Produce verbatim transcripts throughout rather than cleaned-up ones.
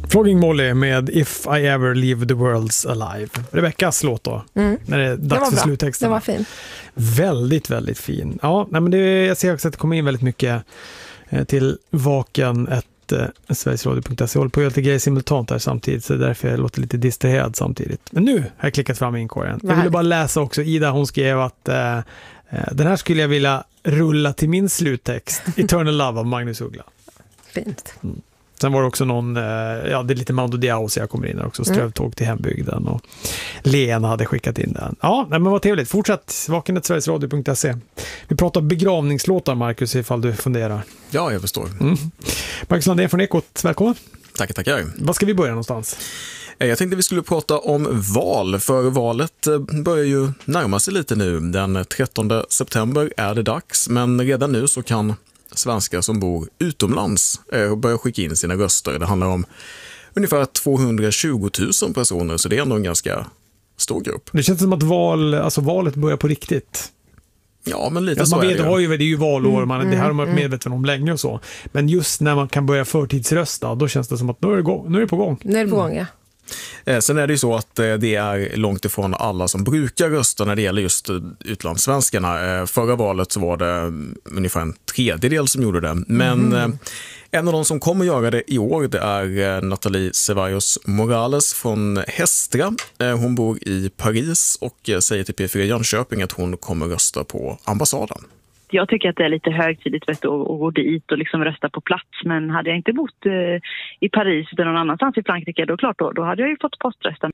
Flogging Molly med If I Ever Leave the World's Alive. Rebeckas låt då, mm. när det är dags det för sluttexten. Det var fin. Väldigt, väldigt fin. Ja, nej, men det, jag ser också att det kommer in väldigt mycket eh, till vaken ett eh, sverigesradio punkt se. Jag håller på att göra lite grejer simultant här samtidigt, så därför jag låter lite distraherad samtidigt. Men nu har jag klickat fram inkorgen. Jag ville bara läsa också, Ida hon skrev att eh, den här skulle jag vilja rulla till min sluttext, Eternal Love av Magnus Uggla. Fint. Mm. Sen var det också någon, ja det är lite Mando Diao så jag kommer in där också, strövtåg till hembygden och Lena hade skickat in den. Ja, men vad trevligt. Fortsätt vaken ett sverigesradio punkt se. Vi pratar begravningslåtar, Marcus, ifall du funderar. Ja, jag förstår. Mm. Marcus Landén från Ekot, välkommen. Tackar, tackar. Vad ska vi börja någonstans? Jag tänkte vi skulle prata om val, för valet börjar ju närma sig lite nu. Den trettonde september är det dags, men redan nu så kan svenskar som bor utomlands börjar skicka in sina röster. Det handlar om ungefär tvåhundratjugo tusen personer, så det är ändå en ganska stor grupp. Det känns som att val, alltså valet börjar på riktigt. Ja, men lite ja, så man är vet, det. Har ju, det är ju valår, man, mm, det här har man varit mm. medveten om länge och så. Men just när man kan börja förtidsrösta, då känns det som att nu är det, gå, nu är det på gång. Nu är det på gång, ja. Sen är det ju så att det är långt ifrån alla som brukar rösta när det gäller just utlandssvenskarna. Förra valet så var det ungefär en tredjedel som gjorde det. Men mm. en av de som kommer göra det i år, det är Nathalie Ceballos Morales från Hestra. Hon bor i Paris och säger till P fyra Jönköping att hon kommer rösta på ambassaden. Jag tycker att det är lite högtidligt vet, att gå dit och liksom rösta på plats. Men hade jag inte bott eh, i Paris utan någon annanstans i Frankrike, då klart då, då hade jag ju fått poströsta.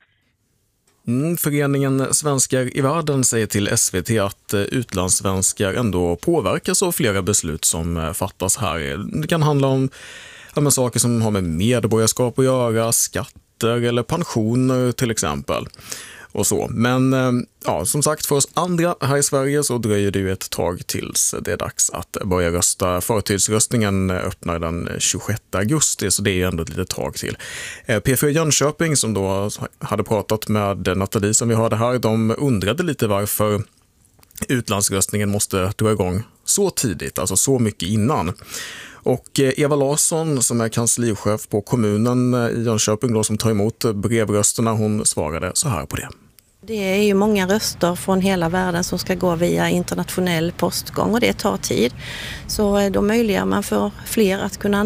Mm, föreningen Svenskar i världen säger till S V T att utlandssvenskar ändå påverkas av flera beslut som fattas här. Det kan handla om ja, saker som har med medborgarskap att göra, skatter eller pensioner till exempel. Och så. Men ja, som sagt, för oss andra här i Sverige så dröjer det ju ett tag tills det är dags att börja rösta. Förtidsröstningen öppnar den tjugosjätte augusti, så det är ju ändå ett litet tag till. P fyra Jönköping som då hade pratat med Nathalie som vi hörde här, de undrade lite varför utlandsröstningen måste dra igång så tidigt, alltså så mycket innan. Och Eva Larsson som är kanslichef på kommunen i Jönköping då, som tar emot brevrösterna, hon svarade så här på det. Det är ju många röster från hela världen som ska gå via internationell postgång och det tar tid. Så då möjliggör man för fler att kunna